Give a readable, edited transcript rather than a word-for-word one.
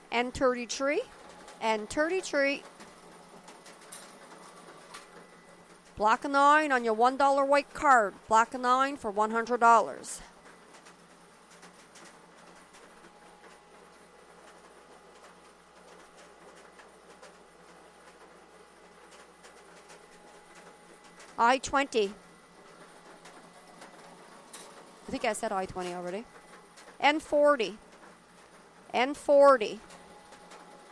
N33. N33. Black and 9 on your $1 white card. Black and 9 for $100. I-20. I think I said I-20 already. N40. N40.